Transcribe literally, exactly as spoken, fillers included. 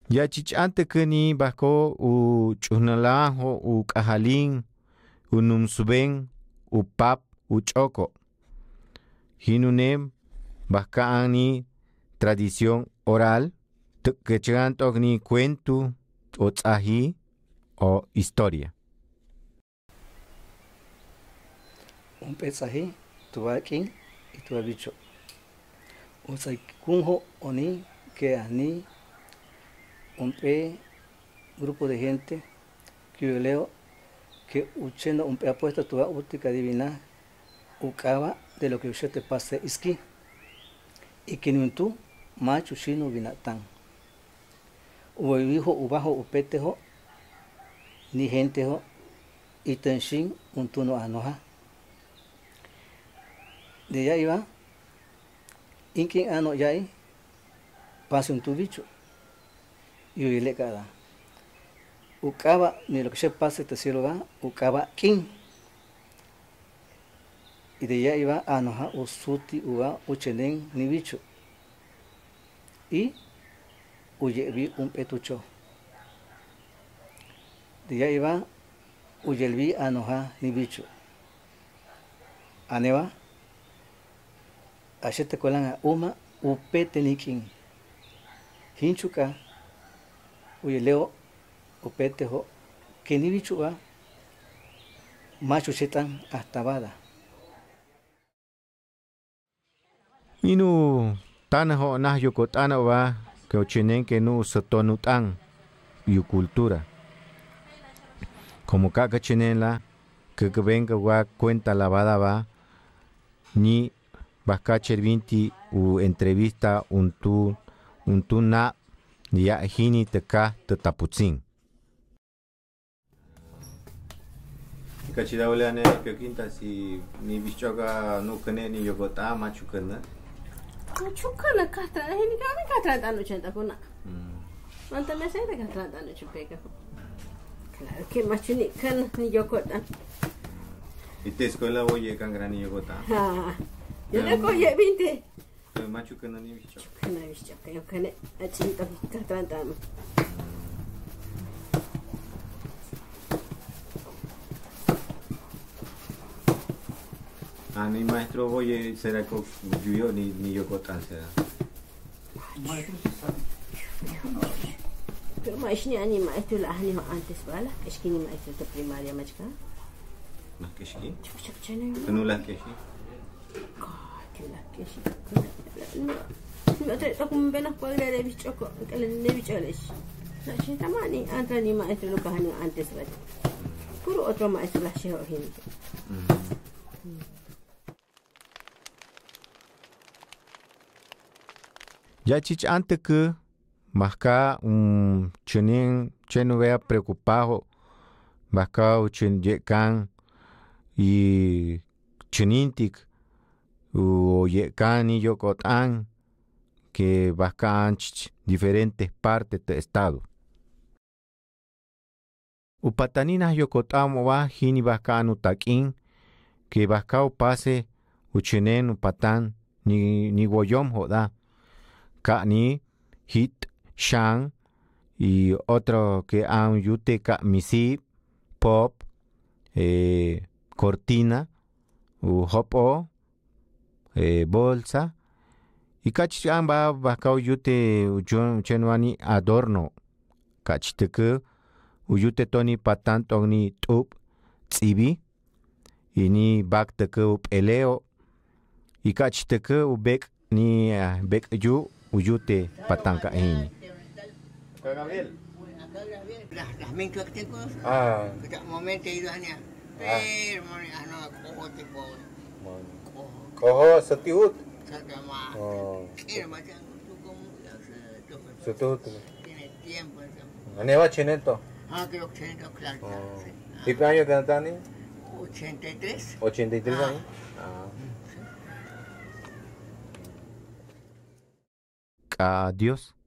Ya chichante kani bako u chunalajo u kajalin u numsuben u pap u choko. Hinunem bakani tradición oral que ni cuento o tzahi o historia. Un pesaje tuvakin y tuvabicho. O sea, kunjo oni que ani un pe grupo de gente que yo leo que uchendo un pe apuesto tuva útica divina ukaba de lo que usted te pase iski y que ni tú macho chino vinatán. O hijo ubajo upetejo ni gentejo y tenshin un tuno anoja. De allá iba, inkin ano yai, pase un tubicho, y hoy le cada. Ukaba, ni lo que se pase te cielo va, ukaba kin. Y de allá iba anoja usuti uva uchenen ni bicho. Y uyevi un petucho. De allá iba uyelvi anoja ni bicho. Aneva. Achete kolan uma upete nikin. Hinchuka uyeleo upete ho keni bichuga macho chetan hasta bada. Inu tana ho nah yoko tana wa que ochinen que no sotonutan yu cultura. Como kaka chinela que venga wa cuenta lavada va ni Baskacher vinti u entrevista un tu un tu na ya hini te ka te taputzin. Kachida wala ne ke kinta si ni bichoga no kene ni yogota machu kana. Machu kana kata hini kana kata tanu chenta kuna. Manta me sai kata tanu chupeka. Claro que machu ni kana ni yogota. ¿Y te escuela oye kan grani yogota? Ah. Yo le coge vinte. Pero macho que no ni bicho. Que no bicho, que yo que ne achita tratando. Ah, mi maestro oye será que yo ni ni yo cotan será. Pero más ni ani maestro la ani antes bala, es que ni maestro de primaria machka. Más que sí. Chup chene. No la que sí. No te toco un venas cuadra de bicho que le ne bicho les. La gente mani antes ni maestro lo cajani antes va. Puro otro maestro la sheho gente. Ya chich antes que masca un chenin cheno vea preocupado masca un chen yekan y chenintik o yekani yokotan que bascan diferentes partes del estado. Upatanina yokotan wa hini bascan utakin que bascao pase uchenen upatan ni ni woyom joda ka ni hit shang y otro que han yute ka misi pop eh, cortina u hopo eh, bolsa y kachan ba bakao yute ujon chenwani adorno kachteke uyute toni patan toni tup tsibi y ni bakteke up eleo y kachteke ubek ni uh, bek yu uyute patanka hin. Gabriel. Las las mezclas que tengo. Ah. Momento ido hanya. Pero ano ko tipo. Koho setiut. Sakama. Oh. Era macam tu como Setiut. tiene tiempo. Aneva cheneto. Ah, creo que tiene claro. ¿Y qué año que tani? ochenta y tres. ochenta y tres años. Ah. Adiós.